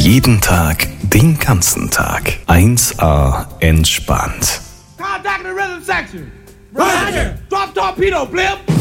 Jeden Tag, den ganzen Tag. 1A entspannt. Contact the rhythm section. Roger. Drop torpedo, blimp.